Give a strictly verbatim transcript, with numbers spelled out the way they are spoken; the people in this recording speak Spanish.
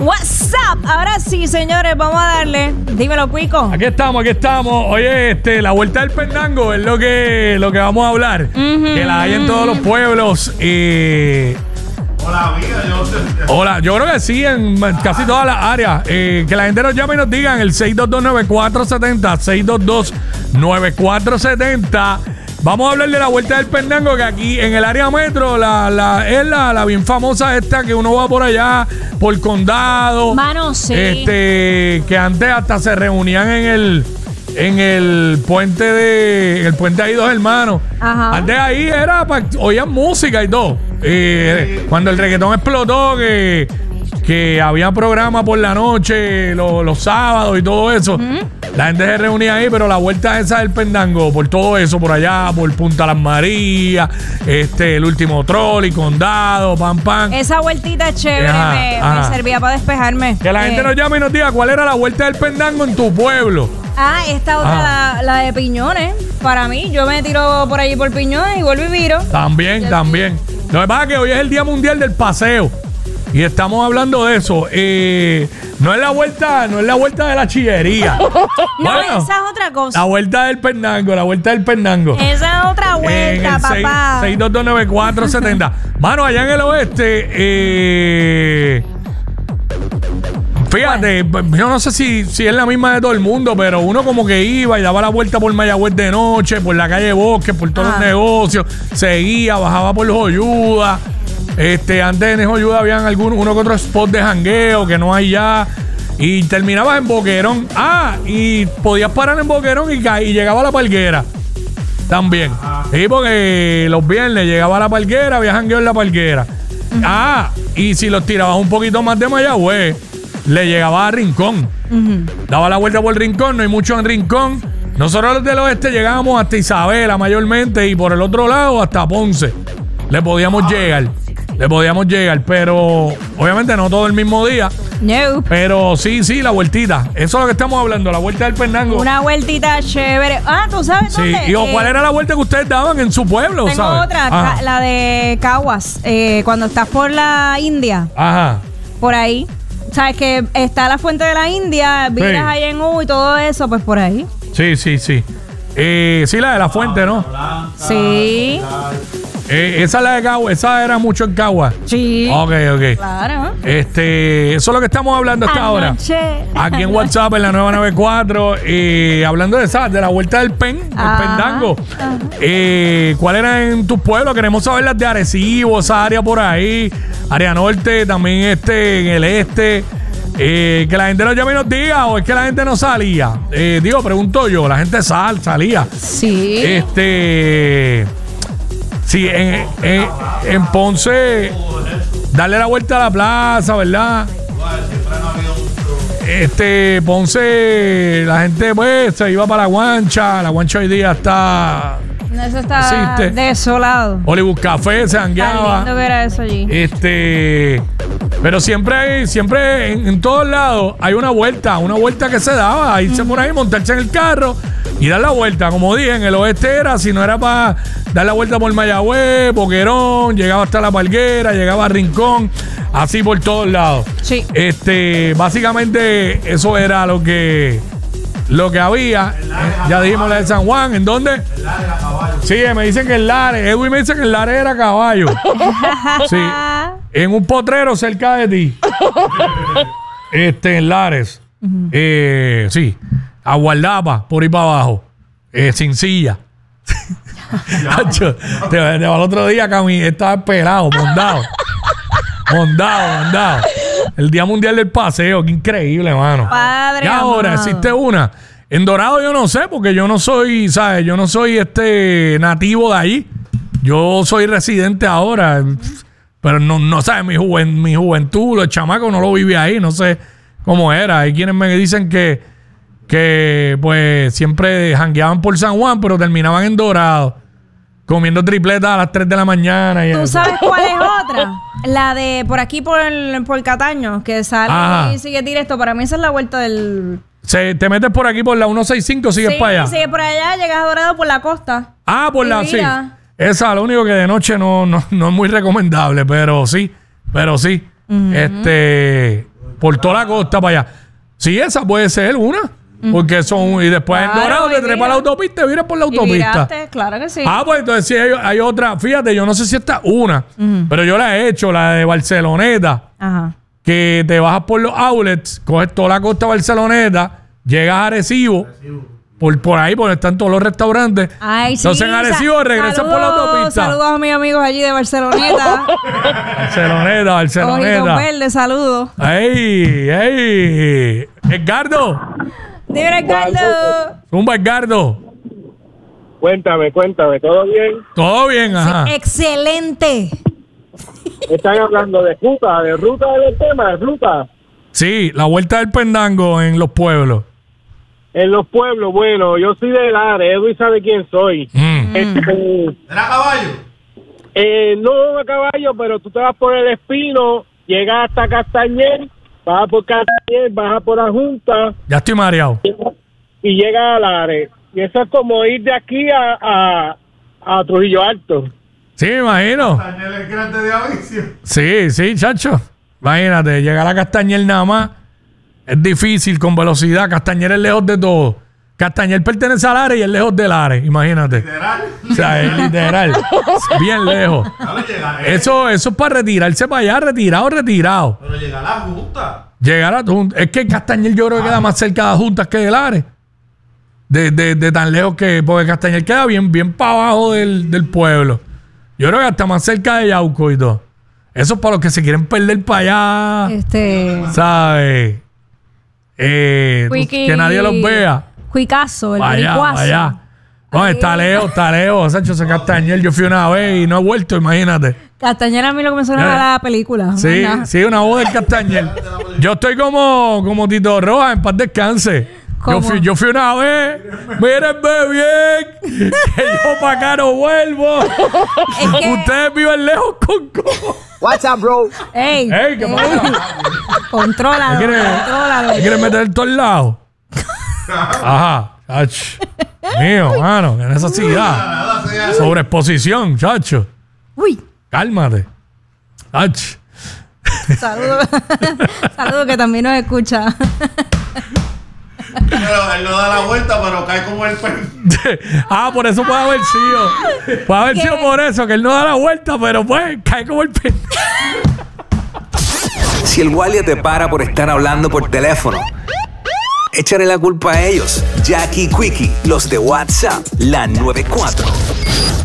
What's up? Ahora sí, señores, vamos a darle. Dímelo, Cuico. Aquí estamos, aquí estamos. Oye, este, la vuelta del pendango es lo que, lo que vamos a hablar. Uh-huh. Que la hay en todos los pueblos. Eh, Hola, amiga, yo sé. Hola, yo creo que sí, en casi todas las áreas. Eh, que la gente nos llame y nos digan el seis dos dos, nueve cuatro siete cero, seis dos dos, nueve cuatro siete cero. Vamos a hablar de la vuelta del pendango, que aquí en el área metro la, la, es la, la bien famosa esta que uno va por allá, por condado. Mano, sí. Este, que antes hasta se reunían en el en el puente de el puente ahí dos hermanos. Ajá. Antes ahí era para oían música y todo. Eh, sí. Cuando el reggaetón explotó, que que había programa por la noche, lo, los sábados y todo eso. Uh-huh. La gente se reunía ahí, pero la vuelta esa del pendango, por todo eso, por allá, por Punta Las Marías, este, el último troll y condado, pam, pam. Esa vueltita chévere ajá, me, ajá. me servía para despejarme. Que la eh. gente nos llame y nos diga cuál era la vuelta del pendango en tu pueblo. Ah, esta otra, la, la de Piñones. Para mí, yo me tiro por allí por Piñones y vuelvo y viro. También, también. Lo que pasa es que hoy es el Día Mundial del Paseo. Y estamos hablando de eso. Eh, no es la vuelta, no es la vuelta de la chillería. No, bueno, esa es otra cosa. La vuelta del pendango, la vuelta del pendango. Esa es otra vuelta, papá. seis dos dos, nueve cuatro siete cero. Mano, allá en el oeste, eh, fíjate, bueno. yo no sé si, si es la misma de todo el mundo, pero uno como que iba y daba la vuelta por Mayagüez de noche, por la calle Bosque, por todos ah. los negocios, seguía, bajaba por Joyuda. Este, antes en Joyuda habían algunos, uno que otro spot de jangueo que no hay ya. Y terminabas en Boquerón. Ah, y podías parar en Boquerón y, y llegaba a la Parguera. También. Sí, porque los viernes llegaba a la Parguera, había jangueo en la Parguera. Uh-huh. Ah, y si los tirabas un poquito más de Mayagüez, le llegaba a Rincón. Uh-huh. Daba la vuelta por Rincón, no hay mucho en Rincón. Nosotros los del oeste llegábamos hasta Isabela mayormente y por el otro lado hasta Ponce. Le podíamos llegar. Le podíamos llegar, pero obviamente no todo el mismo día. No. Pero sí, sí, la vueltita. Eso es lo que estamos hablando, la vuelta del pendango. Una vueltita chévere. Ah, ¿tú sabes dónde? Sí. Y o, ¿cuál eh, era la vuelta que ustedes daban en su pueblo? Tengo ¿sabes? otra, ca- la de Caguas. Eh, cuando estás por la India. Ajá. Por ahí. ¿Sabes que está la fuente de la India? Viras sí. ahí en U y todo eso, pues por ahí. Sí, sí, sí. Eh, sí, la de la fuente, ¿no? Sí. Eh, esa es la de Cagua, esa era mucho en Cagua. Sí. Ok, ok. Claro. Este, eso es lo que estamos hablando hasta Anoche. ahora. Aquí en WhatsApp, en la nueva noventa y cuatro, eh, hablando de esa, de la vuelta del pen, del pendango. Eh, ¿Cuál era en tus pueblos? Queremos saber las de Arecibo, esa área por ahí, área norte, también este, en el este. Eh, que la gente nos llame y nos diga, o es que la gente no salía. Eh, digo, pregunto yo, la gente sal, salía. Sí. Este. Sí, en, en, en Ponce, darle la vuelta a la plaza, ¿verdad? Este, Ponce, la gente pues se iba para la Guancha. La Guancha hoy día está... Eso está existe. desolado. Hollywood Café se jangueaba. Está lindo ver eso allí. Este... Pero siempre hay, siempre en, en todos lados hay una vuelta, una vuelta que se daba, irse mm. por ahí, montarse en el carro y dar la vuelta. Como dije, en el oeste era, si no era para dar la vuelta por Mayagüez, Boquerón, llegaba hasta La Parguera, llegaba a Rincón, así por todos lados. Sí. Este, básicamente eso era lo que lo que había. Eh, ya dijimos la de San Juan, ¿en dónde? El Lares a caballo. Sí, me dicen que el Lares, Edwin me dice que el Lares era caballo. Sí. En un potrero cerca de ti. Este, en Lares. Uh-huh. Eh, sí. A Guardapa, por ahí para abajo. Eh, sin silla. Te el otro día, Cami, estaba pelado, mondado. Mondado, mondado. El Día Mundial del Paseo, qué increíble, hermano. Padre y ahora amado. existe una. En Dorado yo no sé, porque yo no soy, ¿sabes? Yo no soy este nativo de allí. Yo soy residente ahora. Pero no, no sabes, mi, juvent- mi juventud, los chamacos no lo viví ahí, no sé cómo era. Hay quienes me dicen que, que pues siempre jangueaban por San Juan, pero terminaban en Dorado, comiendo tripletas a las tres de la mañana. Y ¿Tú eso. sabes cuál es otra? La de por aquí, por, el, por Cataño, que sale Ajá. y sigue directo. Para mí esa es la vuelta del... Se, te metes por aquí por la ciento sesenta y cinco, sigues sí, para allá. Sí, por allá, llegas a Dorado por la costa. Ah, por la... Sí. Mira. Esa, lo único que de noche no, no, no es muy recomendable, pero sí, pero sí. Uh-huh. Este... por toda la costa para allá. Sí, esa puede ser una. Porque son... Y después Claro, en Dorado y te trepas mira. la autopista y vienes por la Y autopista. viraste, claro que sí. Ah, pues entonces sí hay, hay otra. Fíjate, yo no sé si esta es una, pero yo la he hecho, la de Barceloneta, Ajá. que te bajas por los outlets, coges toda la costa de Barceloneta, llegas a Arecibo, por, por ahí, por donde están todos los restaurantes. Ay, sí. Entonces en Arecibo Sa- regresas por la saludos- autopista. Saludos a mis amigos allí de Barceloneta. Barceloneta, Ojitos Barceloneta. verdes, saludos. ¡Ey! ¡Ey! ¡Edgardo! Dime, Ricardo. Zumba, Edgardo. Cuéntame, cuéntame, ¿todo bien? Todo bien, ajá. Excelente. Están hablando de ruta, de ruta del tema, de ruta. Sí, la vuelta del pendango en los pueblos. En los pueblos, bueno, yo soy de Lares, Edwin sabe quién soy. Mm. Este, ¿Era caballo? eh, no a caballo, pero tú te vas por el Espino, llegas hasta Castañer, bajas por Castañer, bajas por la Junta Ya estoy mareado. y llegas a Lares. Y eso es como ir de aquí a, a, a Trujillo Alto. Sí, me imagino. Daniel el grande de Avicio. Sí, sí, chacho. Imagínate, llegar a Castañer nada más es difícil con velocidad. Castañer es lejos de todo. Castañer pertenece a Lares y es lejos de Lares, imagínate. Literal. O sea, es literal. Es bien lejos. No le llega a él. Eso, eso es para retirarse para allá, retirado, retirado. Pero llega a la junta. Llegar a Jun- es que Castañer yo creo que queda más cerca de Juntas que de Lares. De, de, de tan lejos que... Porque Castañer queda bien, bien para abajo del, del pueblo. Yo creo que hasta más cerca de Yauco y todo. Eso es para los que se quieren perder para allá. Este. ¿Sabes? Eh, Quickie- que nadie los vea. Cuicazo, el Para allá, boricuazo. para allá. No, está lejos, está lejos. Sancho, ese Castañer. Yo fui una vez y no he vuelto, imagínate. Castañera a mí lo que me suena Eh. a la película. Sí, Más nada. sí, una voz del Castañer. Yo estoy como, como Tito Rojas, en paz descanse. Yo ¿Cómo? fui, yo fui una vez, mírenme bien, que yo para acá no vuelvo. Es que- Ustedes viven lejos con cojo. What's up, bro? Ey, Ey, ¿qué ey, pasa? Contrólalo, ¿Me quieres, contrólalo. ¿me quieres meter en todos lados? Ajá, chacho. Mío, mano, qué necesidad. Nada, sea. Sobreexposición, chacho. Uy, Cálmate. Chacho. saludos. Saludos que también nos escucha. Pero él no da la vuelta, pero cae como el perro. Ah, por eso puede haber sido. Puede haber ¿Qué? sido por eso, que él no da la vuelta, pero pues cae como el pin. Si el guardia te para por estar hablando por teléfono, échale la culpa a ellos. Jackie Quickie, los de WhatsApp, la noventa y cuatro.